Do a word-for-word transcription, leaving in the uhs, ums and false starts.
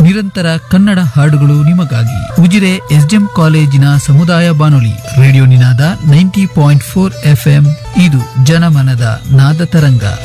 ನಿರಂತರ ಕನ್ನಡ ಹಾಡುಗಳು ನಿಮಗಾಗಿ. ಉಜಿರೆ ಎಸ್ಡಿಎಂ ಕಾಲೇಜಿನ ಸಮುದಾಯ ಬಾನುಲಿ ರೇಡಿಯೋ ನಿನಾದ ನೈಂಟಿ ಪಾಯಿಂಟ್ ಫೋರ್ ಎಫ್ಎಂ. ಇದು ಜನಮನದ ನಾದ ತರಂಗ.